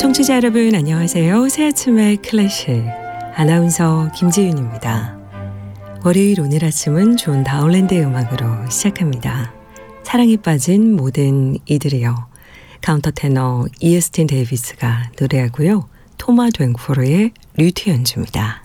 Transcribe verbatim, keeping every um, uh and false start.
청취자 여러분 안녕하세요. 새 아침의 클래식 아나운서 김지윤입니다. 월요일 오늘 아침은 존 다울랜드의 음악으로 시작합니다. 사랑에 빠진 모든 이들이요. 카운터 테너 이어스틴 데이비스가 노래하고요. 토마 랭포르의 류트 연주입니다.